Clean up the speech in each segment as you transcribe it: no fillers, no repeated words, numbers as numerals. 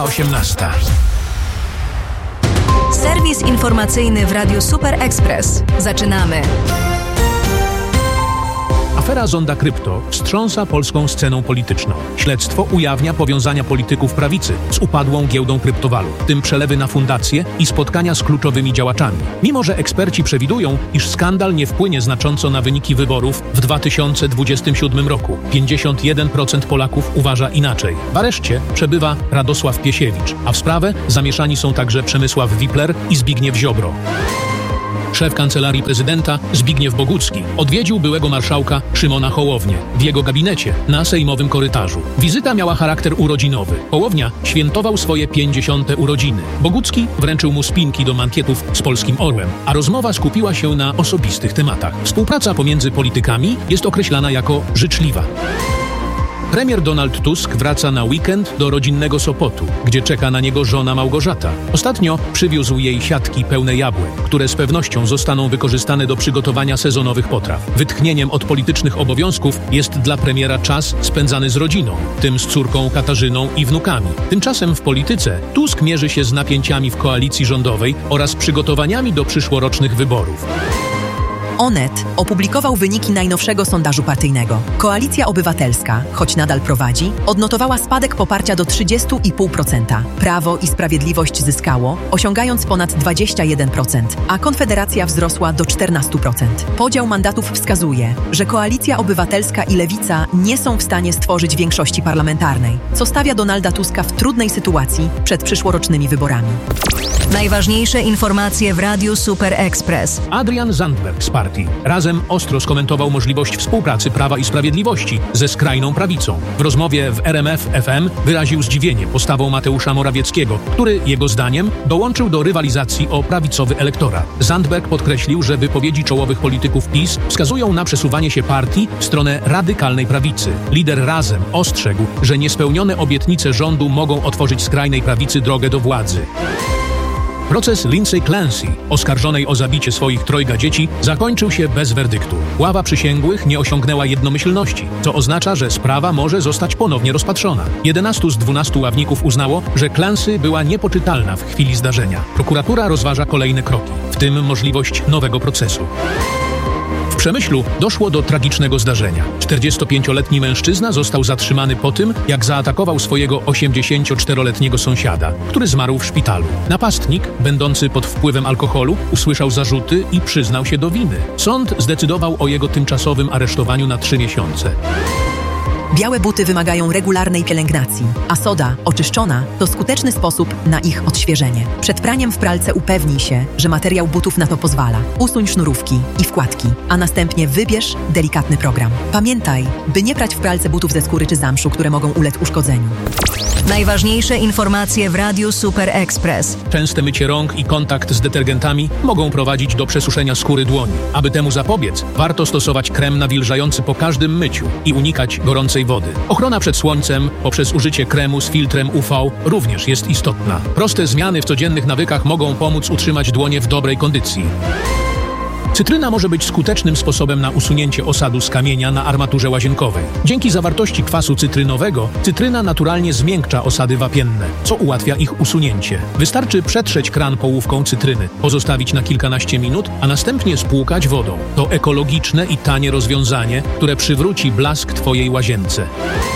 Minęła 18. Serwis informacyjny w Radiu Super Express. Zaczynamy. Afera Zonda Krypto wstrząsa polską sceną polityczną. Śledztwo ujawnia powiązania polityków prawicy z upadłą giełdą kryptowalut, w tym przelewy na fundacje i spotkania z kluczowymi działaczami. Mimo że eksperci przewidują, iż skandal nie wpłynie znacząco na wyniki wyborów w 2027 roku. 51% Polaków uważa inaczej. W areszcie przebywa Radosław Piesiewicz, a w sprawę zamieszani są także Przemysław Wipler i Zbigniew Ziobro. Szef Kancelarii Prezydenta Zbigniew Bogucki odwiedził byłego marszałka Szymona Hołownię w jego gabinecie na sejmowym korytarzu. Wizyta miała charakter urodzinowy. Hołownia świętował swoje 50. urodziny. Bogucki wręczył mu spinki do mankietów z Polskim Orłem, a rozmowa skupiła się na osobistych tematach. Współpraca pomiędzy politykami jest określana jako życzliwa. Premier Donald Tusk wraca na weekend do rodzinnego Sopotu, gdzie czeka na niego żona Małgorzata. Ostatnio przywiózł jej siatki pełne jabłek, które z pewnością zostaną wykorzystane do przygotowania sezonowych potraw. Wytchnieniem od politycznych obowiązków jest dla premiera czas spędzany z rodziną, w tym z córką Katarzyną i wnukami. Tymczasem w polityce Tusk mierzy się z napięciami w koalicji rządowej oraz przygotowaniami do przyszłorocznych wyborów. Onet opublikował wyniki najnowszego sondażu partyjnego. Koalicja Obywatelska, choć nadal prowadzi, odnotowała spadek poparcia do 30,5%. Prawo i Sprawiedliwość zyskało, osiągając ponad 21%, a Konfederacja wzrosła do 14%. Podział mandatów wskazuje, że Koalicja Obywatelska i Lewica nie są w stanie stworzyć większości parlamentarnej, co stawia Donalda Tuska w trudnej sytuacji przed przyszłorocznymi wyborami. Najważniejsze informacje w Radiu Super Express. Adrian Zandberg z partii Razem ostro skomentował możliwość współpracy Prawa i Sprawiedliwości ze skrajną prawicą. W rozmowie w RMF FM wyraził zdziwienie postawą Mateusza Morawieckiego, który, jego zdaniem, dołączył do rywalizacji o prawicowy elektorat. Zandberg podkreślił, że wypowiedzi czołowych polityków PiS wskazują na przesuwanie się partii w stronę radykalnej prawicy. Lider Razem ostrzegł, że niespełnione obietnice rządu mogą otworzyć skrajnej prawicy drogę do władzy. Proces Lindsay Clancy, oskarżonej o zabicie swoich 3 dzieci, zakończył się bez werdyktu. Ława przysięgłych nie osiągnęła jednomyślności, co oznacza, że sprawa może zostać ponownie rozpatrzona. 11 z 12 ławników uznało, że Clancy była niepoczytalna w chwili zdarzenia. Prokuratura rozważa kolejne kroki, w tym możliwość nowego procesu. W Przemyślu doszło do tragicznego zdarzenia. 45-letni mężczyzna został zatrzymany po tym, jak zaatakował swojego 84-letniego sąsiada, który zmarł w szpitalu. Napastnik, będący pod wpływem alkoholu, usłyszał zarzuty i przyznał się do winy. Sąd zdecydował o jego tymczasowym aresztowaniu na 3 miesiące. Białe buty wymagają regularnej pielęgnacji, a soda oczyszczona to skuteczny sposób na ich odświeżenie. Przed praniem w pralce upewnij się, że materiał butów na to pozwala. Usuń sznurówki i wkładki, a następnie wybierz delikatny program. Pamiętaj, by nie prać w pralce butów ze skóry czy zamszu, które mogą ulec uszkodzeniu. Najważniejsze informacje w Radiu Super Express. Częste mycie rąk i kontakt z detergentami mogą prowadzić do przesuszenia skóry dłoni. Aby temu zapobiec, warto stosować krem nawilżający po każdym myciu i unikać gorącej wody. Ochrona przed słońcem poprzez użycie kremu z filtrem UV również jest istotna. Proste zmiany w codziennych nawykach mogą pomóc utrzymać dłonie w dobrej kondycji. Cytryna może być skutecznym sposobem na usunięcie osadu z kamienia na armaturze łazienkowej. Dzięki zawartości kwasu cytrynowego, cytryna naturalnie zmiękcza osady wapienne, co ułatwia ich usunięcie. Wystarczy przetrzeć kran połówką cytryny, pozostawić na kilkanaście minut, a następnie spłukać wodą. To ekologiczne i tanie rozwiązanie, które przywróci blask Twojej łazience.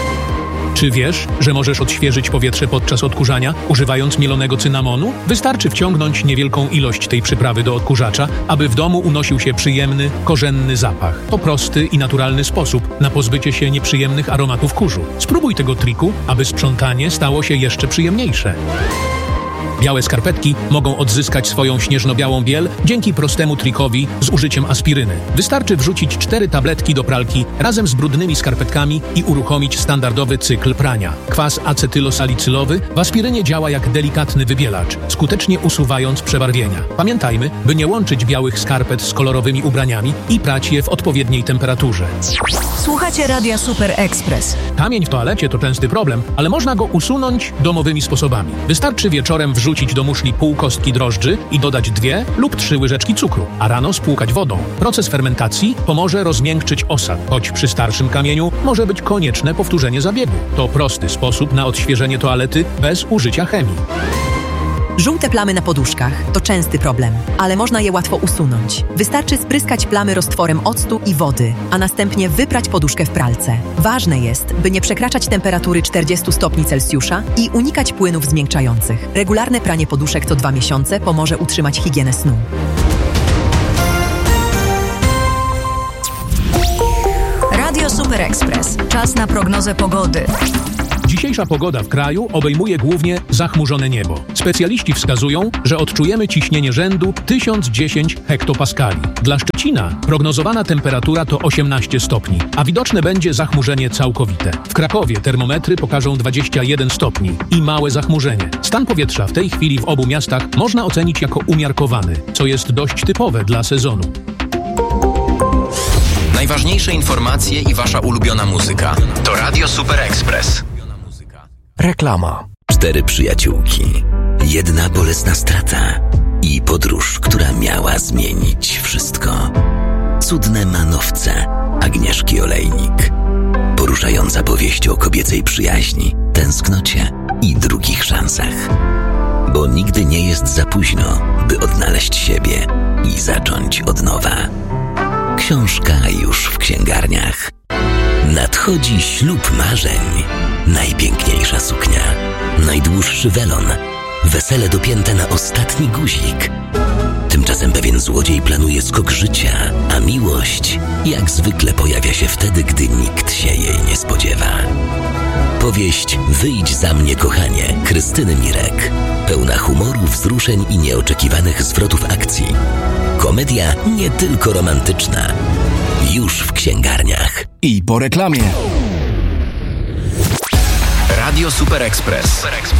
Czy wiesz, że możesz odświeżyć powietrze podczas odkurzania, używając mielonego cynamonu? Wystarczy wciągnąć niewielką ilość tej przyprawy do odkurzacza, aby w domu unosił się przyjemny, korzenny zapach. To prosty i naturalny sposób na pozbycie się nieprzyjemnych aromatów kurzu. Spróbuj tego triku, aby sprzątanie stało się jeszcze przyjemniejsze. Białe skarpetki mogą odzyskać swoją śnieżno-białą biel dzięki prostemu trikowi z użyciem aspiryny. Wystarczy wrzucić 4 tabletki do pralki razem z brudnymi skarpetkami i uruchomić standardowy cykl prania. Kwas acetylosalicylowy w aspirynie działa jak delikatny wybielacz, skutecznie usuwając przebarwienia. Pamiętajmy, by nie łączyć białych skarpet z kolorowymi ubraniami i prać je w odpowiedniej temperaturze. Słuchacie Radia Super Express. Kamień w toalecie to częsty problem, ale można go usunąć domowymi sposobami. Wystarczy wieczorem wrzucić wrzucić do muszli pół kostki drożdży i dodać 2 lub 3 łyżeczki cukru, a rano spłukać wodą. Proces fermentacji pomoże rozmiękczyć osad, choć przy starszym kamieniu może być konieczne powtórzenie zabiegu. To prosty sposób na odświeżenie toalety bez użycia chemii. Żółte plamy na poduszkach to częsty problem, ale można je łatwo usunąć. Wystarczy spryskać plamy roztworem octu i wody, a następnie wyprać poduszkę w pralce. Ważne jest, by nie przekraczać temperatury 40 stopni Celsjusza i unikać płynów zmiękczających. Regularne pranie poduszek co 2 miesiące pomoże utrzymać higienę snu. Radio Super Express. Czas na prognozę pogody. Dzisiejsza pogoda w kraju obejmuje głównie zachmurzone niebo. Specjaliści wskazują, że odczujemy ciśnienie rzędu 1010 hektopaskali. Dla Szczecina prognozowana temperatura to 18 stopni, a widoczne będzie zachmurzenie całkowite. W Krakowie termometry pokażą 21 stopni i małe zachmurzenie. Stan powietrza w tej chwili w obu miastach można ocenić jako umiarkowany, co jest dość typowe dla sezonu. Najważniejsze informacje i wasza ulubiona muzyka to Radio Super Express. Reklama. 4 przyjaciółki, 1 bolesna strata i podróż, która miała zmienić wszystko. Cudne manowce Agnieszki Olejnik. Poruszająca powieść o kobiecej przyjaźni, tęsknocie i drugich szansach. Bo nigdy nie jest za późno, by odnaleźć siebie i zacząć od nowa. Książka już w księgarniach. Nadchodzi ślub marzeń. Najpiękniejsza suknia, najdłuższy welon, wesele dopięte na ostatni guzik. Tymczasem pewien złodziej planuje skok życia, a miłość jak zwykle pojawia się wtedy, gdy nikt się jej nie spodziewa. Powieść Wyjdź za mnie, kochanie, Krystyny Mirek. Pełna humoru, wzruszeń i nieoczekiwanych zwrotów akcji. Komedia nie tylko romantyczna. Już w księgarniach. I po reklamie. Radio Super Express.